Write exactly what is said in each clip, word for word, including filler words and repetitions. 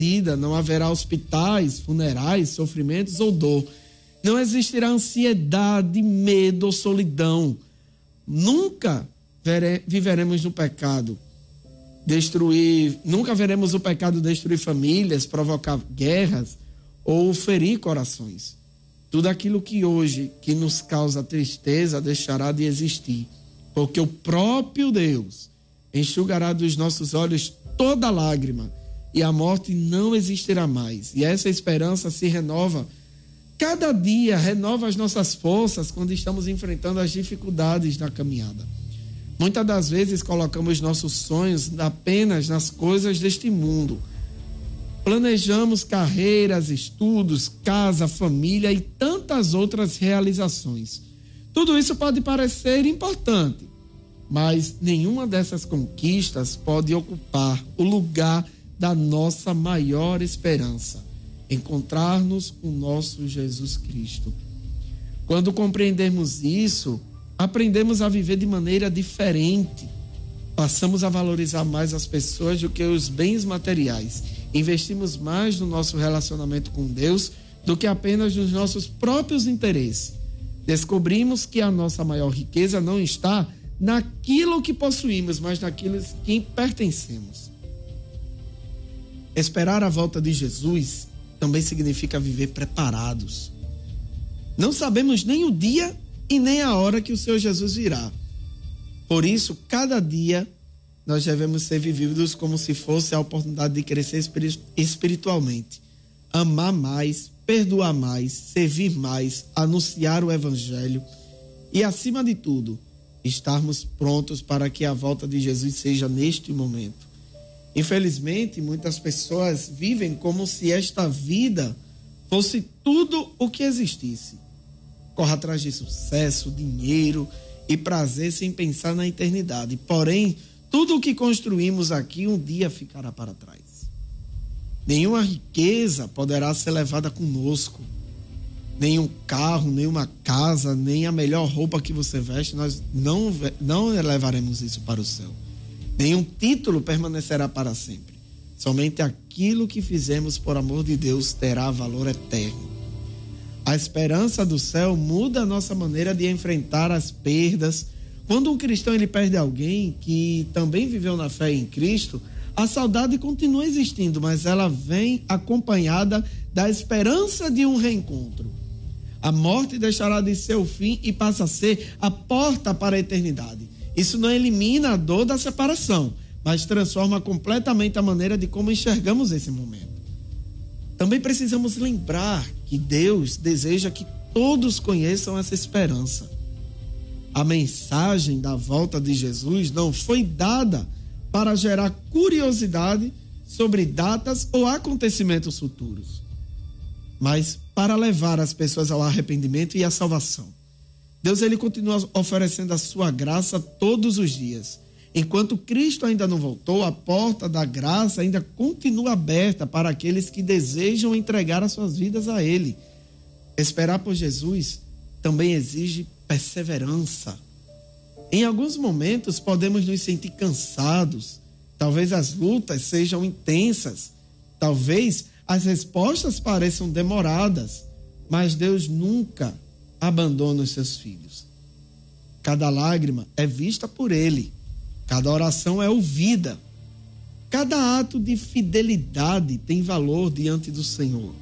vida, não haverá hospitais, funerais, sofrimentos ou dor. Não existirá ansiedade, medo ou solidão. Nunca vere, viveremos no pecado. Destruir, nunca veremos o pecado destruir famílias, provocar guerras ou ferir corações. Tudo aquilo que hoje que nos causa tristeza deixará de existir, porque o próprio Deus enxugará dos nossos olhos toda lágrima e a morte não existirá mais. E essa esperança se renova cada dia, renova as nossas forças quando estamos enfrentando as dificuldades na caminhada. Muitas das vezes colocamos nossos sonhos apenas nas coisas deste mundo. Planejamos carreiras, estudos, casa, família e tantas outras realizações. Tudo isso pode parecer importante, mas nenhuma dessas conquistas pode ocupar o lugar da nossa maior esperança, encontrar-nos com nosso Jesus Cristo. Quando compreendermos isso, aprendemos a viver de maneira diferente. Passamos a valorizar mais as pessoas do que os bens materiais. Investimos mais no nosso relacionamento com Deus do que apenas nos nossos próprios interesses. Descobrimos que a nossa maior riqueza não está naquilo que possuímos, mas naquilo que pertencemos. Esperar a volta de Jesus também significa viver preparados. Não sabemos nem o dia e nem a hora que o Senhor Jesus virá. Por isso, cada dia nós devemos ser vividos como se fosse a oportunidade de crescer espiritualmente, amar mais, perdoar mais, servir mais, anunciar o Evangelho e, acima de tudo, estarmos prontos para que a volta de Jesus seja neste momento. Infelizmente, muitas pessoas vivem como se esta vida fosse tudo o que existisse. Corre atrás de sucesso, dinheiro e prazer sem pensar na eternidade. Porém, tudo o que construímos aqui um dia ficará para trás. Nenhuma riqueza poderá ser levada conosco. Nenhum carro, nenhuma casa, nem a melhor roupa que você veste, nós não, não levaremos isso para o céu. Nenhum título permanecerá para sempre. Somente aquilo que fizemos por amor de Deus terá valor eterno. A esperança do céu muda a nossa maneira de enfrentar as perdas. Quando um cristão ele perde alguém que também viveu na fé em Cristo, a saudade continua existindo, mas ela vem acompanhada da esperança de um reencontro. A morte deixará de ser o fim e passa a ser a porta para a eternidade. Isso não elimina a dor da separação, mas transforma completamente a maneira de como enxergamos esse momento. Também precisamos lembrar que Deus deseja que todos conheçam essa esperança. A mensagem da volta de Jesus não foi dada para gerar curiosidade sobre datas ou acontecimentos futuros, mas para levar as pessoas ao arrependimento e à salvação. Deus ele continua oferecendo a sua graça todos os dias. Enquanto Cristo ainda não voltou, a porta da graça ainda continua aberta para aqueles que desejam entregar as suas vidas a Ele. Esperar por Jesus também exige perseverança. Em alguns momentos podemos nos sentir cansados, talvez as lutas sejam intensas, talvez as respostas pareçam demoradas, mas Deus nunca abandona os seus filhos. Cada lágrima é vista por Ele. Cada oração é ouvida. Cada ato de fidelidade tem valor diante do Senhor.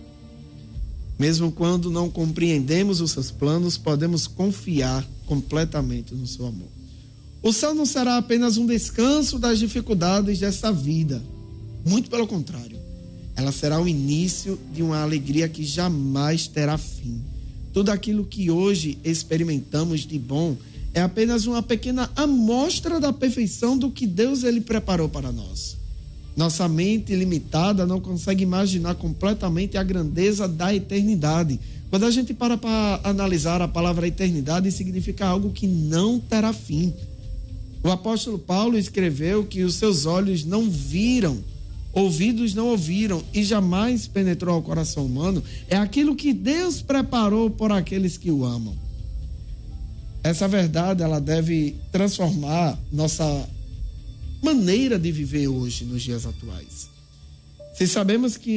Mesmo quando não compreendemos os seus planos, podemos confiar completamente no seu amor. O céu não será apenas um descanso das dificuldades dessa vida. Muito pelo contrário. Ela será o início de uma alegria que jamais terá fim. Tudo aquilo que hoje experimentamos de bom é apenas uma pequena amostra da perfeição do que Deus ele preparou para nós. Nossa mente limitada não consegue imaginar completamente a grandeza da eternidade. Quando a gente para para analisar a palavra eternidade, significa algo que não terá fim. O apóstolo Paulo escreveu que os seus olhos não viram, ouvidos não ouviram e jamais penetrou ao coração humano. É aquilo que Deus preparou por aqueles que o amam. Essa verdade, ela deve transformar nossa maneira de viver hoje, nos dias atuais. Se sabemos que